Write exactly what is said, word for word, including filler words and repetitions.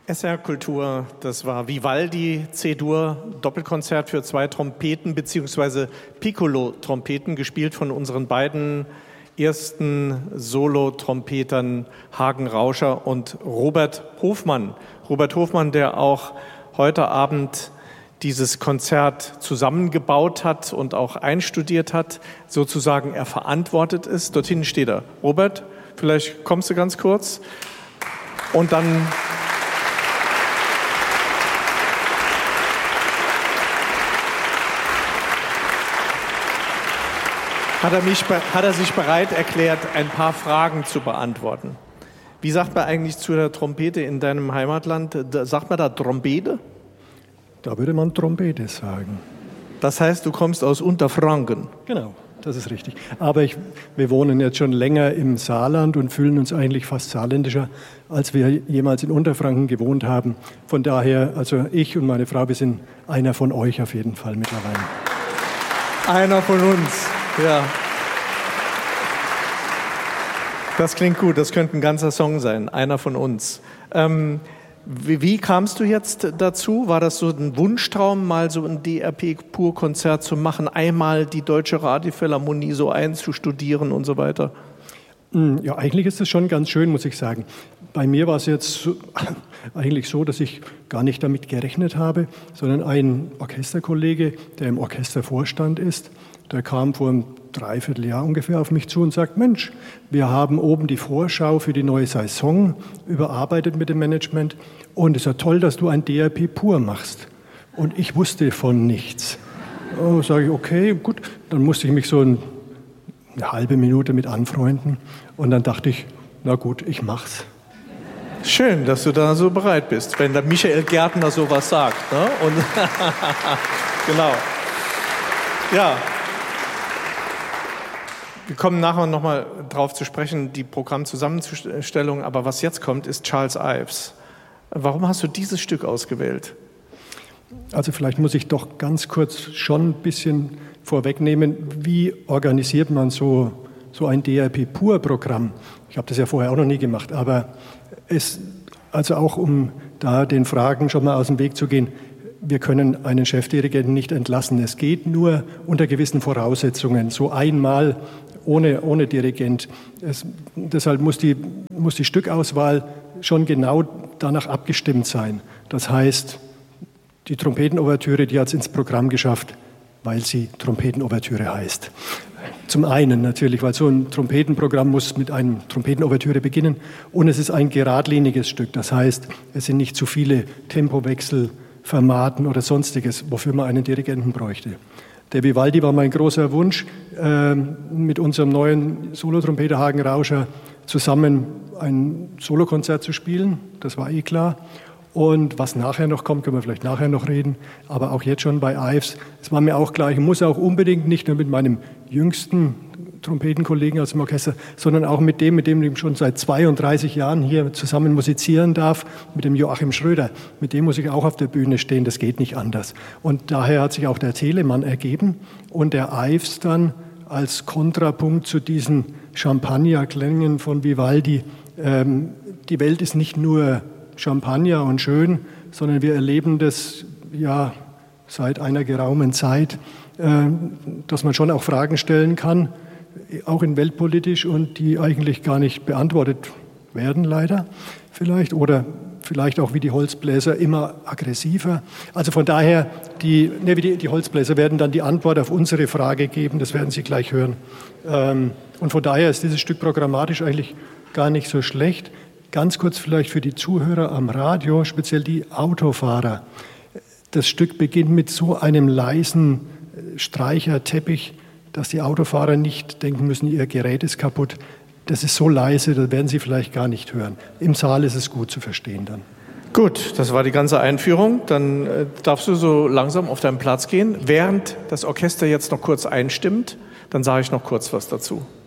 S R Kultur, das war Vivaldi C-Dur, Doppelkonzert für zwei Trompeten bzw. Piccolo-Trompeten, gespielt von unseren beiden ersten Solo-Trompetern Hagen Rauscher und Robert Hofmann. Robert Hofmann, der auch heute Abend dieses Konzert zusammengebaut hat und auch einstudiert hat, sozusagen er verantwortet ist. Dort hinten steht er. Robert, vielleicht kommst du ganz kurz und dann... Hat er, mich, hat er sich bereit erklärt, ein paar Fragen zu beantworten. Wie sagt man eigentlich zu der Trompete in deinem Heimatland? Sagt man da Trompete? Da würde man Trompete sagen. Das heißt, du kommst aus Unterfranken? Genau, das ist richtig. Aber ich, wir wohnen jetzt schon länger im Saarland und fühlen uns eigentlich fast saarländischer, als wir jemals in Unterfranken gewohnt haben. Von daher, also ich und meine Frau, wir sind einer von euch auf jeden Fall mittlerweile. Einer von uns. Ja. Das klingt gut, das könnte ein ganzer Song sein, einer von uns. Ähm, wie, wie kamst du jetzt dazu? War das so ein Wunschtraum, mal so ein D R P-Pur-Konzert zu machen, einmal die Deutsche Radiophilharmonie so einzustudieren und so weiter? Ja, eigentlich ist es schon ganz schön, muss ich sagen. Bei mir war es jetzt so, eigentlich so, dass ich gar nicht damit gerechnet habe, sondern ein Orchesterkollege, der im Orchestervorstand ist, der kam vor einem Dreivierteljahr ungefähr auf mich zu und sagt, Mensch, wir haben oben die Vorschau für die neue Saison überarbeitet mit dem Management und es ist ja toll, dass du ein D R P pur machst. Und ich wusste von nichts. Oh, sage ich, okay, gut. Dann musste ich mich so ein, eine halbe Minute mit anfreunden und dann dachte ich, na gut, ich mach's. Schön, dass du da so bereit bist, wenn der Michael Gärtner sowas sagt. Ne? Und genau. Ja. Wir kommen nachher nochmal drauf zu sprechen, die Programmzusammenstellung, aber was jetzt kommt, ist Charles Ives. Warum hast du dieses Stück ausgewählt? Also vielleicht muss ich doch ganz kurz schon ein bisschen vorwegnehmen, wie organisiert man so, so ein D R P-Pur-Programm? Ich habe das ja vorher auch noch nie gemacht, aber es, also auch um da den Fragen schon mal aus dem Weg zu gehen, wir können einen Chefdirigenten nicht entlassen. Es geht nur unter gewissen Voraussetzungen, so einmal ohne, ohne Dirigent. Es, deshalb muss die, muss die Stückauswahl schon genau danach abgestimmt sein. Das heißt, die Trompetenouvertüre, die hat es ins Programm geschafft, weil sie Trompetenouvertüre heißt. Zum einen natürlich, weil so ein Trompetenprogramm muss mit einem Trompetenouvertüre beginnen und es ist ein geradliniges Stück. Das heißt, es sind nicht zu viele Tempowechsel, Formaten oder Sonstiges, wofür man einen Dirigenten bräuchte. Der Vivaldi war mein großer Wunsch, äh, mit unserem neuen Solotrompeter Hagen Rauscher zusammen ein Solokonzert zu spielen. Das war eh klar. Und was nachher noch kommt, können wir vielleicht nachher noch reden, aber auch jetzt schon bei Ives. Es war mir auch klar, ich muss auch unbedingt nicht nur mit meinem jüngsten Trompetenkollegen aus dem Orchester, sondern auch mit dem, mit dem ich schon seit zweiunddreißig Jahren hier zusammen musizieren darf, mit dem Joachim Schröder. Mit dem muss ich auch auf der Bühne stehen, das geht nicht anders. Und daher hat sich auch der Telemann ergeben und der Ives dann als Kontrapunkt zu diesen Champagnerklängen von Vivaldi. Ähm, die Welt ist nicht nur Champagner und schön, sondern wir erleben das ja seit einer geraumen Zeit, äh, dass man schon auch Fragen stellen kann, auch in weltpolitisch und die eigentlich gar nicht beantwortet werden, leider vielleicht, oder vielleicht auch wie die Holzbläser immer aggressiver. Also von daher, die, ne, die, die Holzbläser werden dann die Antwort auf unsere Frage geben, das werden Sie gleich hören. Ähm, und von daher ist dieses Stück programmatisch eigentlich gar nicht so schlecht. Ganz kurz vielleicht für die Zuhörer am Radio, speziell die Autofahrer. Das Stück beginnt mit so einem leisen Streicherteppich, dass die Autofahrer nicht denken müssen, ihr Gerät ist kaputt. Das ist so leise, das werden Sie vielleicht gar nicht hören. Im Saal ist es gut zu verstehen dann. Gut, das war die ganze Einführung. Dann äh, darfst du so langsam auf deinen Platz gehen. Während das Orchester jetzt noch kurz einstimmt, dann sage ich noch kurz was dazu.